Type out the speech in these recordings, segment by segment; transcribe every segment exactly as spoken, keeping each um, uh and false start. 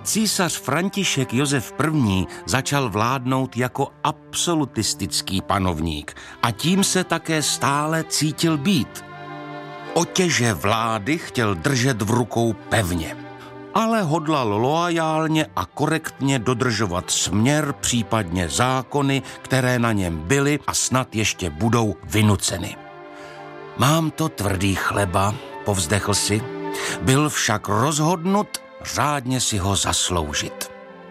Císař František Josef I. začal vládnout jako absolutistický panovník a tím se také stále cítil být. Otěže vlády chtěl držet v rukou pevně, ale hodlal loajálně a korektně dodržovat směr, případně zákony, které na něm byly a snad ještě budou vynuceny. Mám to tvrdý chleba, povzdechl si, byl však rozhodnut řádně si ho zasloužit.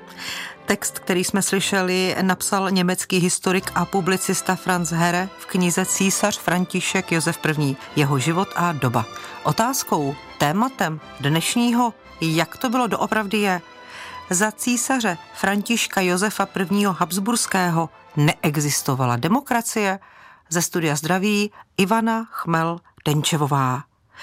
Text, který jsme slyšeli, napsal německý historik a publicista Franz Herre v knize Císař František Josef I. Jeho život a doba. Otázkou, tématem dnešního, jak to bylo doopravdy je, za císaře Františka Josefa I. Habsburského neexistovala demokracie? Ze studia zdraví Ivana Chmel-Denčevová.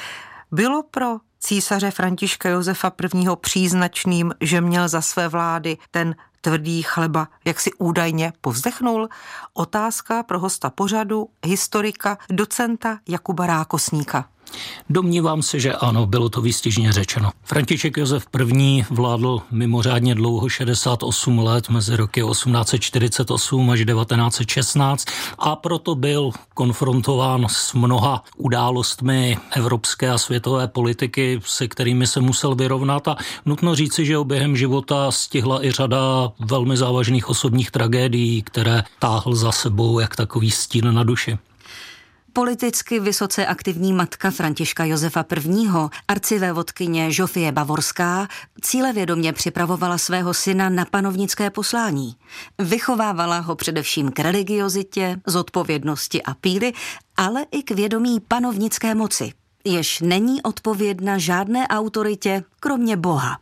Bylo pro císaře Františka Josefa I. příznačným, že měl za své vlády ten tvrdý chleba, jak si údajně povzdechnul? Otázka pro hosta pořadu, historika, docenta Jakuba Rákosníka. Domnívám se, že ano, bylo to výstižně řečeno. František Josef I. vládl mimořádně dlouho, šedesát osm let, mezi roky osmnáct čtyřicet osm až devatenáct šestnáct, a proto byl konfrontován s mnoha událostmi evropské a světové politiky, se kterými se musel vyrovnat, a nutno říci, že ho během života stihla i řada velmi závažných osobních tragédií, které táhl za sebou jak takový stín na duši. Politicky vysoce aktivní matka Františka Josefa I., arcivévodkyně Žofie Bavorská, cílevědomě připravovala svého syna na panovnické poslání. Vychovávala ho především k religiozitě, zodpovědnosti a píly, ale i k vědomí panovnické moci, jež není odpovědna žádné autoritě, kromě Boha.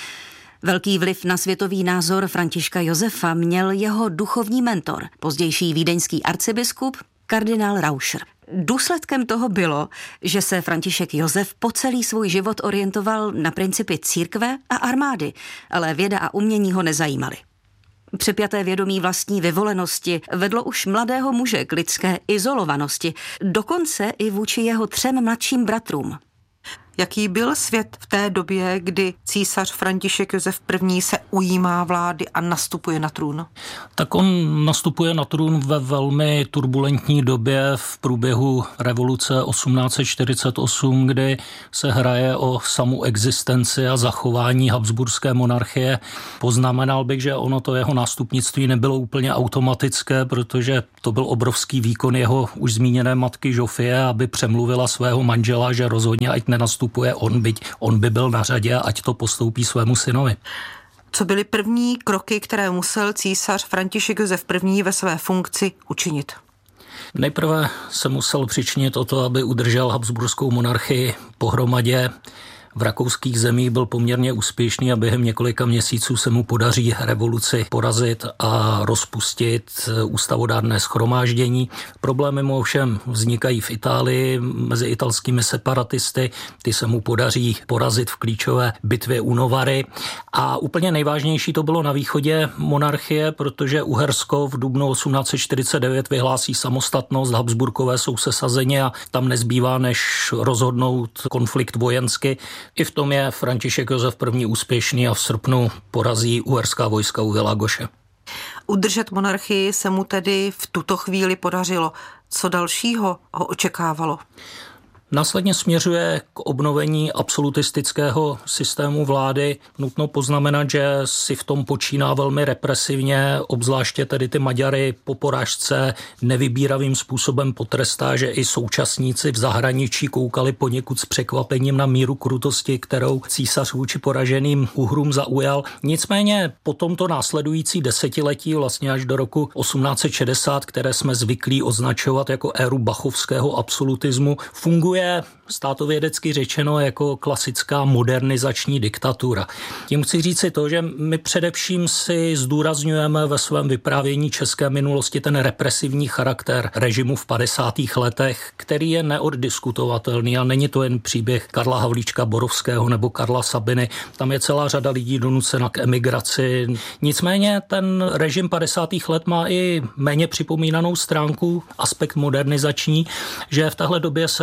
Velký vliv na světový názor Františka Josefa měl jeho duchovní mentor, pozdější vídeňský arcibiskup, kardinál Rauscher. Důsledkem toho bylo, že se František Josef po celý svůj život orientoval na principy církve a armády, ale věda a umění ho nezajímaly. Přepjaté vědomí vlastní vyvolenosti vedlo už mladého muže k lidské izolovanosti, dokonce i vůči jeho třem mladším bratrům. Jaký byl svět v té době, kdy císař František Josef I. se ujímá vlády a nastupuje na trůn? Tak on nastupuje na trůn ve velmi turbulentní době v průběhu revoluce osmnáct čtyřicet osm, kdy se hraje o samu existenci a zachování habsburské monarchie. Poznamenal bych, že ono to jeho nástupnictví nebylo úplně automatické, protože to byl obrovský výkon jeho už zmíněné matky Žofie, aby přemluvila svého manžela, že rozhodně ať nenastupuje on, byť on by byl na řadě, ať to postoupí svému synovi. Co byly první kroky, které musel císař František Josef I. ve své funkci učinit? Nejprve se musel přičinit o to, aby udržel habsburskou monarchii pohromadě. V rakouských zemích byl poměrně úspěšný a během několika měsíců se mu podaří revoluci porazit a rozpustit ústavodárné shromáždění. Problémy mu ovšem vznikají v Itálii mezi italskými separatisty. Ty se mu podaří porazit v klíčové bitvě u Novary. A úplně nejvážnější to bylo na východě monarchie, protože Uhersko v dubnu osmnáct čtyřicet devět vyhlásí samostatnost, Habsburkové jsou sesazeni a tam nezbývá než rozhodnout konflikt vojensky. I v tom je František Josef I. úspěšný a v srpnu porazí uherská vojska u Világoše. Udržet monarchii se mu tedy v tuto chvíli podařilo. Co dalšího ho očekávalo? Následně směřuje k obnovení absolutistického systému vlády. Nutno poznamenat, že si v tom počíná velmi represivně, obzvláště tedy ty Maďary po porážce nevybíravým způsobem potrestá, že i současníci v zahraničí koukali poněkud s překvapením na míru krutosti, kterou císař vůči poraženým Uhrům zaujal. Nicméně po tomto následující desetiletí, vlastně až do roku osmnáct šedesát, které jsme zvyklí označovat jako éru bachovského absolutismu, funguje státovědecky řečeno jako klasická modernizační diktatura. Tím chci říct si to, že my především si zdůrazňujeme ve svém vyprávění české minulosti ten represivní charakter režimu v padesátých letech, který je neoddiskutovatelný a není to jen příběh Karla Havlíčka Borovského nebo Karla Sabiny. Tam je celá řada lidí donucena k emigraci. Nicméně ten režim padesátých let má i méně připomínanou stránku, aspekt modernizační, že v téhle době se formuje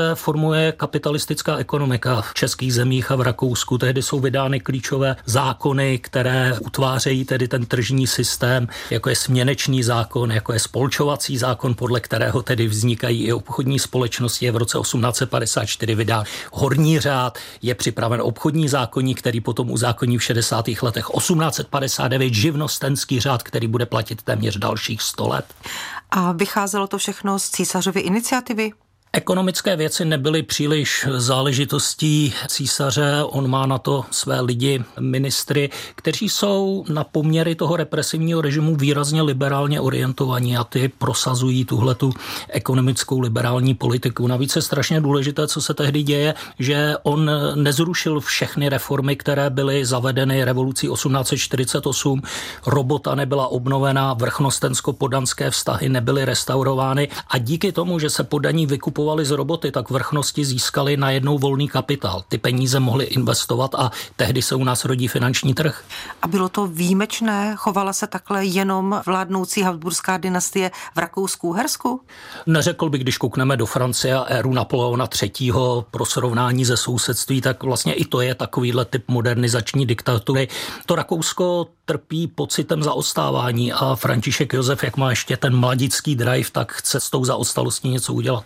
režimu je kapitalistická ekonomika v českých zemích a v Rakousku. Tehdy jsou vydány klíčové zákony, které utvářejí tedy ten tržní systém, jako je směnečný zákon, jako je spolčovací zákon, podle kterého tedy vznikají i obchodní společnosti. Je v roce osmnáct set padesát čtyři vydán horní řád, je připraven obchodní zákoník, který potom uzákoní v šedesátých letech osmnáct set padesát devět živnostenský řád, který bude platit téměř dalších sto let. A vycházelo to všechno z císařovy iniciativy? Ekonomické věci nebyly příliš záležitostí císaře, on má na to své lidi, ministry, kteří jsou na poměry toho represivního režimu výrazně liberálně orientovaní a ty prosazují tuhletu ekonomickou liberální politiku. Navíc je strašně důležité, co se tehdy děje, že on nezrušil všechny reformy, které byly zavedeny revolucí osmnáct set čtyřicet osm, robota nebyla obnovená, vrchnostensko-podanské vztahy nebyly restaurovány a díky tomu, že se podaní vykupovali z roboty, tak vrchnosti získali najednou volný kapitál. Ty peníze mohly investovat a tehdy se u nás rodí finanční trh. A bylo to výjimečné? Chovala se takhle jenom vládnoucí habsburská dynastie v Rakousku-Uhersku? Neřekl bych, když koukneme do Francie a éru Napoleona třetího pro srovnání ze sousedství, tak vlastně i to je takovýhle typ modernizační diktatury. To Rakousko trpí pocitem zaostávání a František Josef, jak má ještě ten mladický drive, tak chce s tou zaostalostí něco udělat.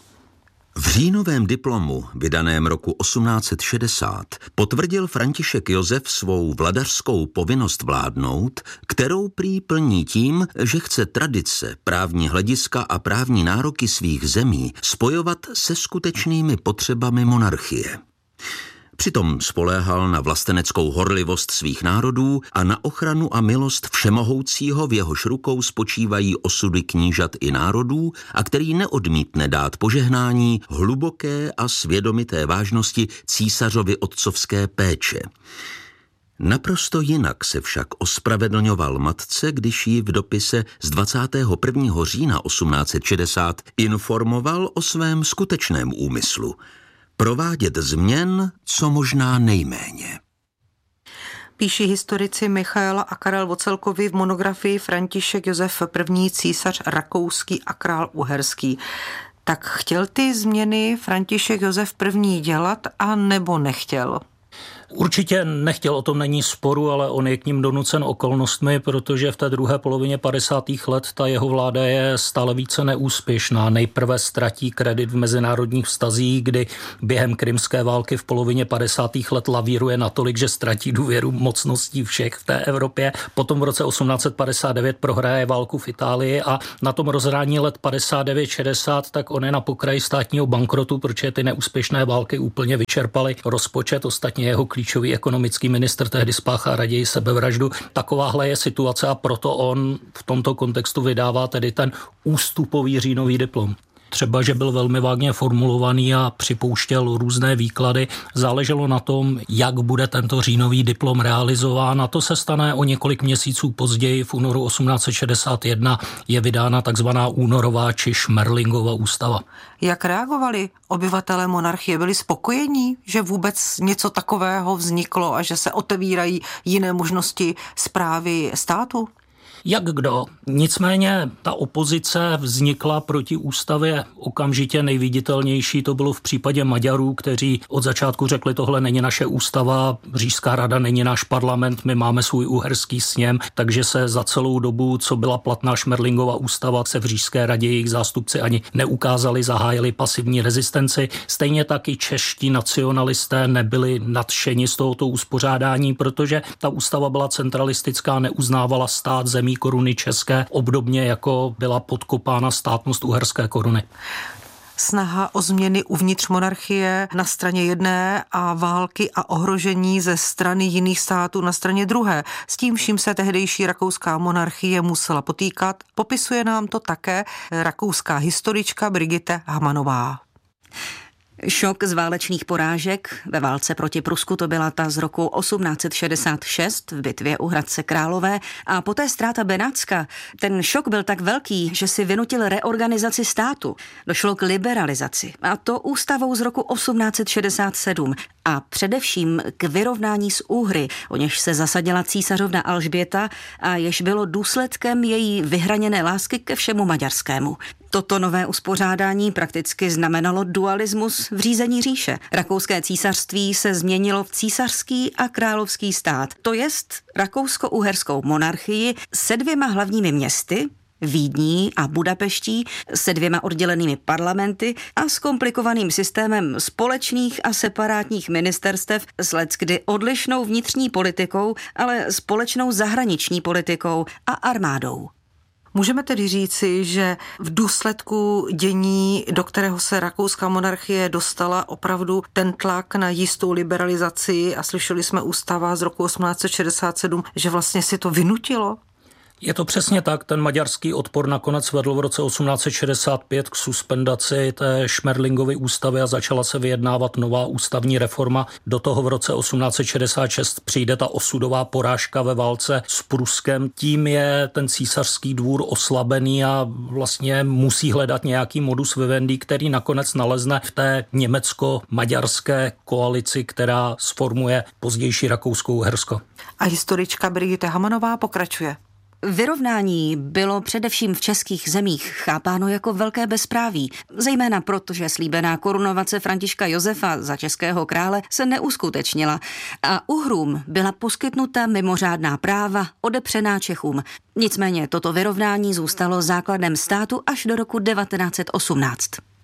V říjnovém diplomu, vydaném roku osmnáct set šedesát, potvrdil František Josef svou vladařskou povinnost vládnout, kterou prý plní tím, že chce tradice, právní hlediska a právní nároky svých zemí spojovat se skutečnými potřebami monarchie. Přitom spoléhal na vlasteneckou horlivost svých národů a na ochranu a milost všemohoucího, v jehož rukou spočívají osudy knížat i národů a který neodmítne dát požehnání hluboké a svědomité vážnosti císařovy otcovské péče. Naprosto jinak se však ospravedlňoval matce, když ji v dopise z dvacátého prvního října osmnáct set šedesát informoval o svém skutečném úmyslu – provádět změn co možná nejméně. Píší historici Michaela a Karel Vocelkovi v monografii František Josef I. císař rakouský a král uherský. Tak chtěl ty změny František Josef I. dělat a nebo nechtěl? Určitě nechtěl, o tom není sporu, ale on je k ním donucen okolnostmi, protože v té druhé polovině padesátých let ta jeho vláda je stále více neúspěšná. Nejprve ztratí kredit v mezinárodních vztazích, kdy během krymské války v polovině padesátých let lavíruje natolik, že ztratí důvěru mocností všech v té Evropě. Potom v roce osmnáct set padesát devět prohraje válku v Itálii a na tom rozhrání let padesát devět šedesát tak on je na pokraji státního bankrotu, protože ty neúspěšné války úplně vyčerpaly rozpočet, ostatně jeho klíčový ekonomický ministr tehdy spáchá raději sebevraždu. Takováhle je situace a proto on v tomto kontextu vydává tedy ten ústupový říjnový diplom. Třeba, že byl velmi vágně formulovaný a připouštěl různé výklady. Záleželo na tom, jak bude tento říjnový diplom realizován a to se stane o několik měsíců později. V únoru osmnáct set šedesát jedna je vydána takzvaná únorová či Šmerlingova ústava. Jak reagovali obyvatelé monarchie? Byli spokojení, že vůbec něco takového vzniklo a že se otevírají jiné možnosti správy státu? Jak kdo? Nicméně ta opozice vznikla proti ústavě okamžitě. Nejviditelnější to bylo v případě Maďarů, kteří od začátku řekli, tohle není naše ústava, Říšská rada není náš parlament, my máme svůj uherský sněm, takže se za celou dobu, co byla platná Šmerlingova ústava, se v Říšské radě jejich zástupci ani neukázali, zahájili pasivní rezistenci. Stejně tak i čeští nacionalisté nebyli nadšeni z tohoto uspořádání, protože ta ústava byla centralistická, neuznávala stát zemí koruny české, obdobně jako byla podkopána státnost uherské koruny. Snaha o změny uvnitř monarchie na straně jedné a války a ohrožení ze strany jiných států na straně druhé. S tím vším se tehdejší rakouská monarchie musela potýkat. Popisuje nám to také rakouská historička Brigitte Hamanová. Šok z válečných porážek ve válce proti Prusku, to byla ta z roku osmnáct set šedesát šest v bitvě u Hradce Králové a poté ztráta Benátska. Ten šok byl tak velký, že si vynutil reorganizaci státu. Došlo k liberalizaci a to ústavou z roku osmnáct set šedesát sedm a především k vyrovnání s Úhry, o něž se zasadila císařovna Alžběta a jež bylo důsledkem její vyhraněné lásky ke všemu maďarskému. Toto nové uspořádání prakticky znamenalo dualismus v řízení říše. Rakouské císařství se změnilo v císařský a královský stát, to jest rakousko-uherskou monarchii se dvěma hlavními městy, Vídní a Budapeští, se dvěma oddělenými parlamenty a s komplikovaným systémem společných a separátních ministerstev s leckdy odlišnou vnitřní politikou, ale společnou zahraniční politikou a armádou. Můžeme tedy říci, že v důsledku dění, do kterého se rakouská monarchie dostala, opravdu ten tlak na jistou liberalizaci, a slyšeli jsme ústava z roku osmnáct set šedesát sedm, že vlastně si to vynutilo? Je to přesně tak, ten maďarský odpor nakonec vedl v roce osmnáct set šedesát pět k suspendaci té Šmerlingovy ústavy a začala se vyjednávat nová ústavní reforma. Do toho v roce osmnáct set šedesát šest přijde ta osudová porážka ve válce s Pruskem. Tím je ten císařský dvůr oslabený a vlastně musí hledat nějaký modus vivendi, který nakonec nalezne v té německo-maďarské koalici, která sformuje pozdější Rakousko-Uhersko. A historička Brigitte Hamanová pokračuje. Vyrovnání bylo především v českých zemích chápáno jako velké bezpráví, zejména proto, že slíbená korunovace Františka Josefa za českého krále se neuskutečnila a Uhrům byla poskytnuta mimořádná práva odepřená Čechům. Nicméně toto vyrovnání zůstalo základem státu až do roku devatenáct set osmnáct.